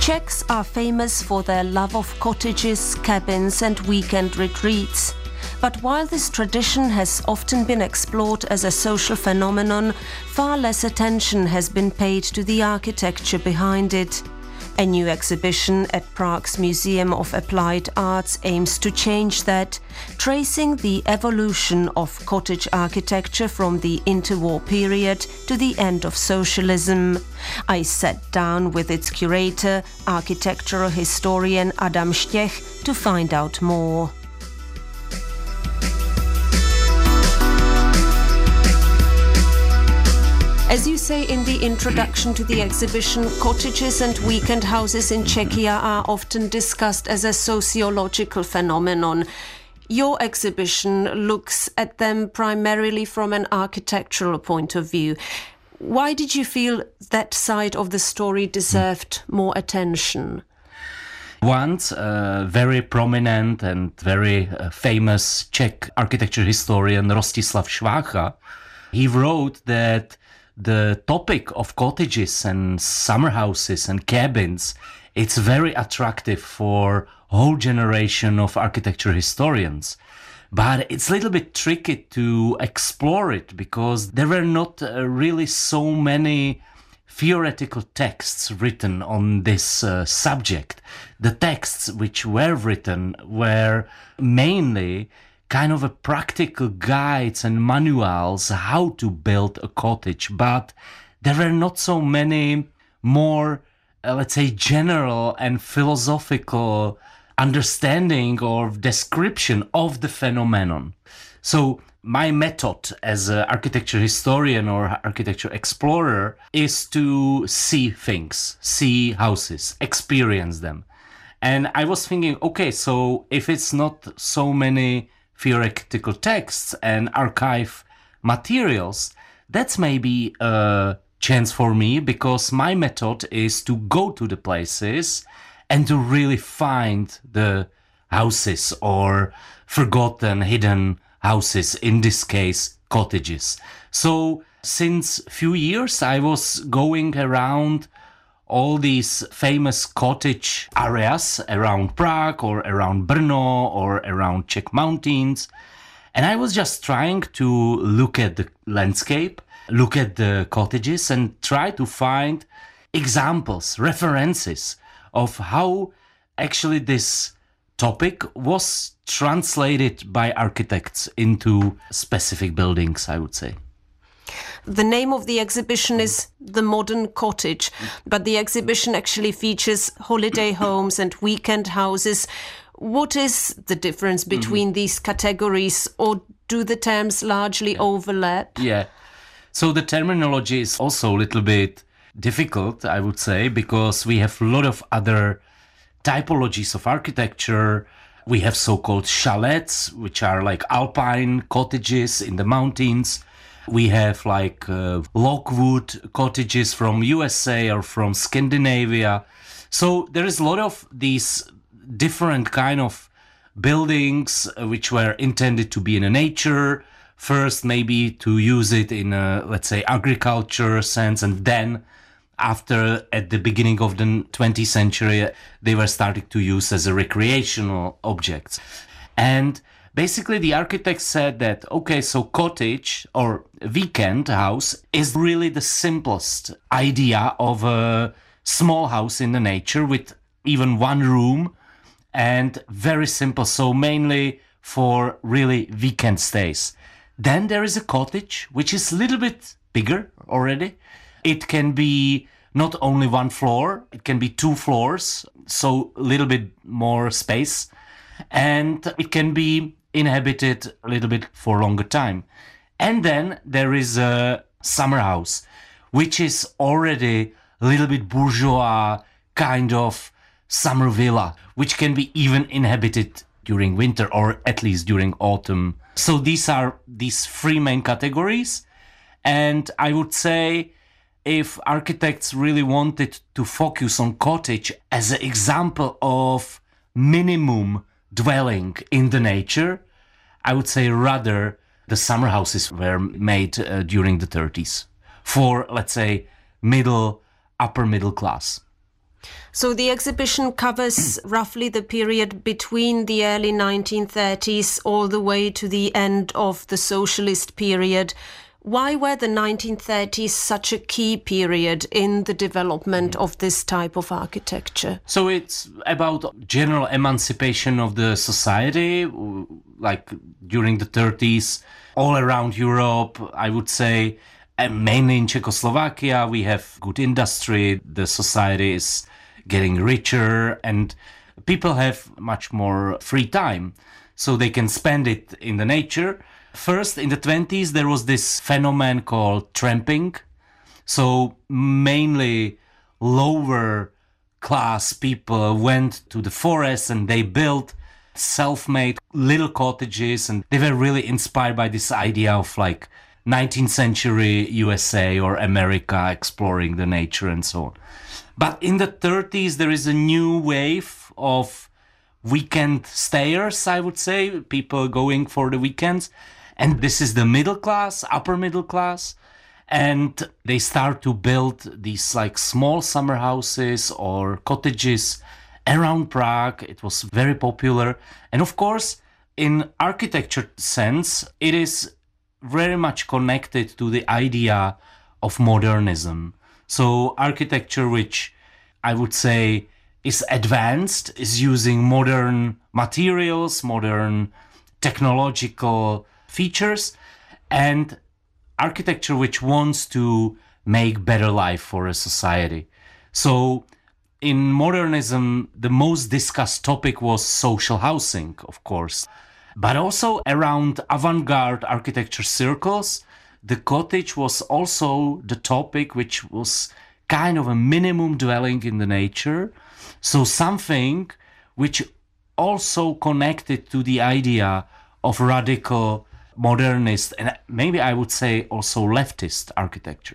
Czechs are famous for their love of cottages, cabins and weekend retreats. But while this tradition has often been explored as a social phenomenon, far less attention has been paid to the architecture behind it. A new exhibition at Prague's Museum of Applied Arts aims to change that, tracing the evolution of cottage architecture from the interwar period to the end of socialism. I sat down with its curator, architectural historian Adam Štech, to find out more. As you say in the introduction to the exhibition, cottages and weekend houses in Czechia are often discussed as a sociological phenomenon. Your exhibition looks at them primarily from an architectural point of view. Why did you feel that side of the story deserved more attention? Once a very prominent and very famous Czech architecture historian Rostislav Švácha, he wrote that the topic of cottages and summer houses and cabins, it's very attractive for a whole generation of architecture historians. But it's a little bit tricky to explore it because there were not really so many theoretical texts written on this subject. The texts which were written were mainly kind of a practical guides and manuals how to build a cottage, but there were not so many more, let's say, general and philosophical understanding or description of the phenomenon. So my method as an architecture historian or architecture explorer is to see things, see houses, experience them. And I was thinking, okay, so if it's not so many theoretical texts and archive materials, that's maybe a chance for me, because my method is to go to the places and to really find the houses or forgotten, hidden houses, in this case, cottages. So since few years I was going around all these famous cottage areas around Prague or around Brno or around Czech mountains. And I was just trying to look at the landscape, look at the cottages and try to find examples, references of how actually this topic was translated by architects into specific buildings, I would say. The name of the exhibition is The Modern Cottage, but the exhibition actually features holiday homes and weekend houses. What is the difference between these categories, or do the terms largely overlap? Yeah, so the terminology is also a little bit difficult, I would say, because we have a lot of other typologies of architecture. We have so-called chalets, which are like alpine cottages in the mountains. We have like logwood cottages from USA or from Scandinavia. So there is a lot of these different kind of buildings which were intended to be in a nature. First, maybe to use it in a, let's say, agriculture sense, and then after, at the beginning of the 20th century, they were starting to use as a recreational objects. And basically, the architect said that, okay, so cottage or weekend house is really the simplest idea of a small house in the nature with even one room and very simple. So mainly for really weekend stays. Then there is a cottage, which is a little bit bigger already. It can be not only one floor, it can be 2 floors, so a little bit more space. And it can be inhabited a little bit for longer time. And then there is a summer house, which is already a little bit bourgeois kind of summer villa, which can be even inhabited during winter or at least during autumn. So these are these 3 main categories. And I would say if architects really wanted to focus on cottage as an example of minimum dwelling in the nature, I would say rather the summer houses were made during the 30s for, let's say, upper middle class. So the exhibition covers roughly the period between the early 1930s all the way to the end of the socialist period. Why were the 1930s such a key period in the development of this type of architecture? So it's about general emancipation of the society, like during the 30s, all around Europe, I would say, and mainly in Czechoslovakia, we have good industry, the society is getting richer, and people have much more free time, so they can spend it in the nature. First, in the 20s, there was this phenomenon called tramping. So mainly lower class people went to the forest and they built self-made little cottages, and they were really inspired by this idea of like 19th century USA or America exploring the nature and so on. But in the 30s, there is a new wave of weekend stayers, I would say, people going for the weekends. And this is the middle class, upper middle class. And they start to build these like small summer houses or cottages around Prague. It was very popular. And of course, in architecture sense, it is very much connected to the idea of modernism. So architecture, which I would say is advanced, is using modern materials, modern technological features, and architecture which wants to make better life for a society. So in modernism, the most discussed topic was social housing, of course. But also around avant-garde architecture circles, the cottage was also the topic which was kind of a minimum dwelling in the nature. So something which also connected to the idea of radical modernist and maybe I would say also leftist architecture.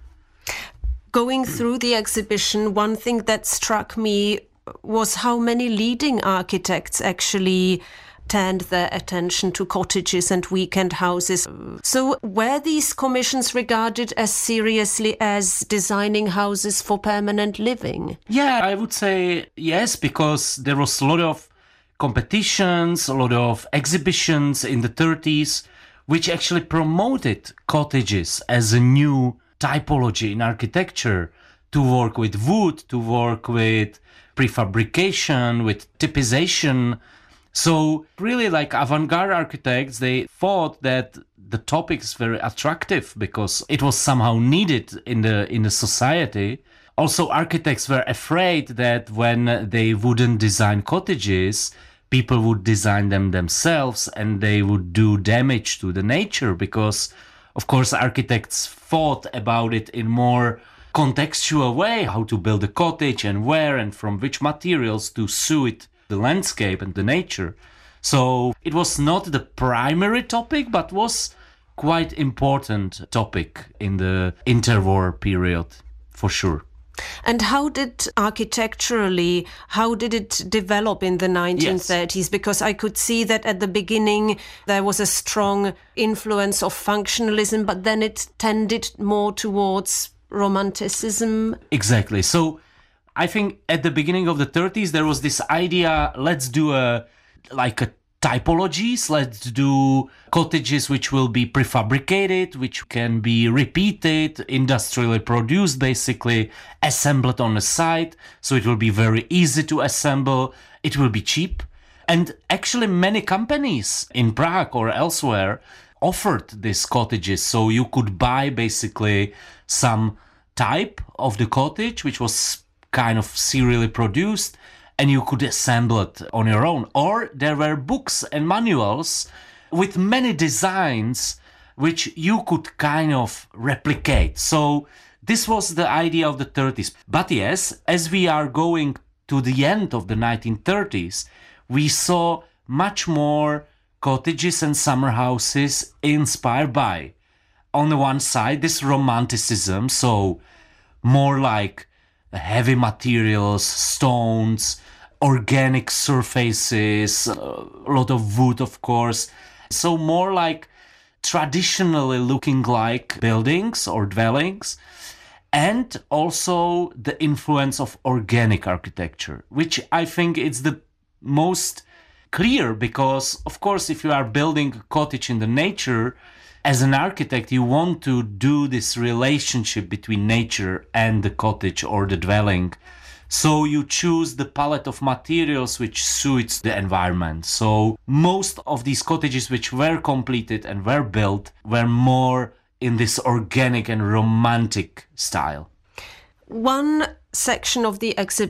Going through the exhibition, one thing that struck me was how many leading architects actually turned their attention to cottages and weekend houses. So were these commissions regarded as seriously as designing houses for permanent living? Yeah, I would say yes, because there was a lot of competitions, a lot of exhibitions in the 30s, which actually promoted cottages as a new typology in architecture, to work with wood, to work with prefabrication, with typization. So really, like avant-garde architects, they thought that the topic is very attractive because it was somehow needed in the society. Also, architects were afraid that when they wouldn't design cottages, people would design them themselves and they would do damage to the nature, because, of course, architects thought about it in more contextual way, how to build a cottage and where and from which materials to suit the landscape and the nature. So it was not the primary topic, but was quite important topic in the interwar period, for sure. And how did it develop in the 1930s? Yes. Because I could see that at the beginning there was a strong influence of functionalism, but then it tended more towards romanticism. Exactly. So I think at the beginning of the 30s there was this idea, let's do a typologies, let's do cottages which will be prefabricated, which can be repeated, industrially produced, basically assembled on the site, so it will be very easy to assemble, it will be cheap. And actually many companies in Prague or elsewhere offered these cottages, so you could buy basically some type of the cottage which was kind of serially produced, and you could assemble it on your own. Or there were books and manuals with many designs which you could kind of replicate. So this was the idea of the 30s. But yes, as we are going to the end of the 1930s, we saw much more cottages and summer houses inspired by, on the one side, this romanticism, so more like heavy materials, stones, organic surfaces, a lot of wood, of course. So more like traditionally looking like buildings or dwellings. and also the influence of organic architecture, which I think is the most clear, because of course if you are building a cottage in the nature, as an architect you want to do this relationship between nature and the cottage or the dwelling. So you choose the palette of materials which suits the environment. So most of these cottages which were completed and were built were more in this organic and romantic style. One section of the exhibition